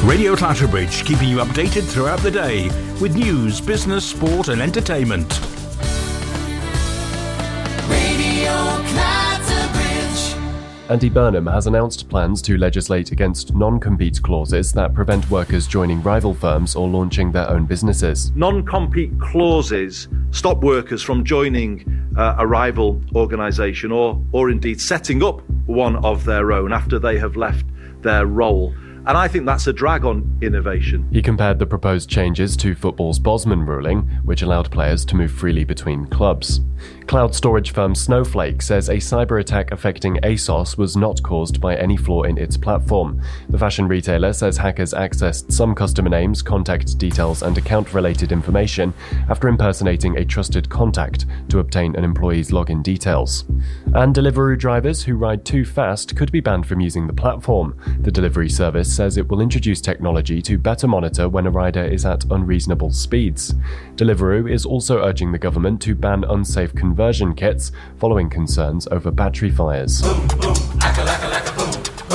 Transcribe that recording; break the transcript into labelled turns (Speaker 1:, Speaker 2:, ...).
Speaker 1: Radio Clatterbridge, keeping you updated throughout the day with news, business, sport and entertainment.
Speaker 2: Radio Clatterbridge.
Speaker 3: Andy Burnham has announced plans to legislate against non-compete clauses that prevent workers joining rival firms or launching their own businesses.
Speaker 4: Non-compete clauses stop workers from joining a rival organisation or indeed setting up one of their own after they have left their role. And I think that's a drag on innovation.
Speaker 3: He compared the proposed changes to football's Bosman ruling, which allowed players to move freely between clubs. Cloud storage firm Snowflake says a cyber attack affecting ASOS was not caused by any flaw in its platform. The fashion retailer says hackers accessed some customer names, contact details and account-related information after impersonating a trusted contact to obtain an employee's login details. And Deliveroo drivers who ride too fast could be banned from using the platform. The delivery service says it will introduce technology to better monitor when a rider is at unreasonable speeds. Deliveroo is also urging the government to ban unsafe conversion kits following concerns over battery fires.